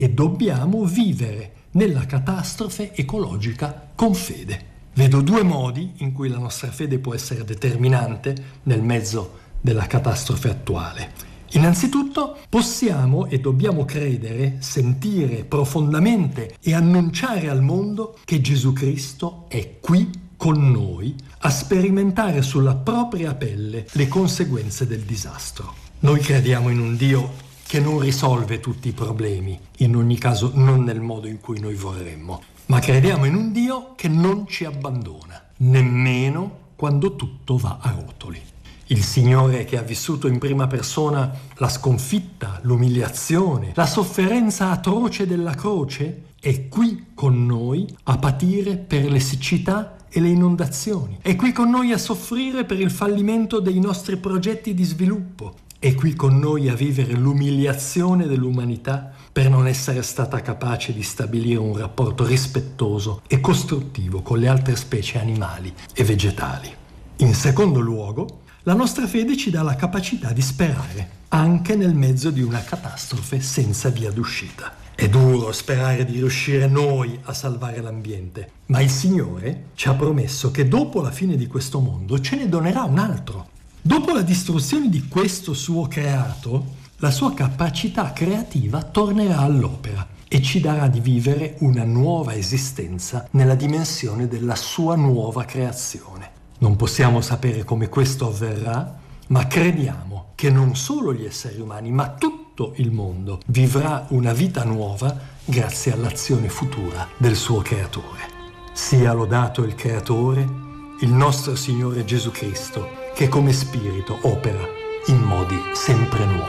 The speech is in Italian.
e dobbiamo vivere nella catastrofe ecologica con fede. Vedo due modi in cui la nostra fede può essere determinante nel mezzo della catastrofe attuale. Innanzitutto possiamo e dobbiamo credere, sentire profondamente e annunciare al mondo che Gesù Cristo è qui con noi a sperimentare sulla propria pelle le conseguenze del disastro. Noi crediamo in un Dio che non risolve tutti i problemi, in ogni caso non nel modo in cui noi vorremmo, ma crediamo in un Dio che non ci abbandona, nemmeno quando tutto va a rotoli. Il Signore che ha vissuto in prima persona la sconfitta, l'umiliazione, la sofferenza atroce della croce, è qui con noi a patire per le siccità e le inondazioni. È qui con noi a soffrire per il fallimento dei nostri progetti di sviluppo. È qui con noi a vivere l'umiliazione dell'umanità per non essere stata capace di stabilire un rapporto rispettoso e costruttivo con le altre specie animali e vegetali. In secondo luogo, la nostra fede ci dà la capacità di sperare, anche nel mezzo di una catastrofe senza via d'uscita. È duro sperare di riuscire noi a salvare l'ambiente, ma il Signore ci ha promesso che dopo la fine di questo mondo ce ne donerà un altro. Dopo la distruzione di questo suo creato, la sua capacità creativa tornerà all'opera e ci darà di vivere una nuova esistenza nella dimensione della sua nuova creazione. Non possiamo sapere come questo avverrà, ma crediamo che non solo gli esseri umani, ma tutto il mondo vivrà una vita nuova grazie all'azione futura del suo creatore. Sia lodato il creatore, il nostro Signore Gesù Cristo, che come Spirito opera in modi sempre nuovi.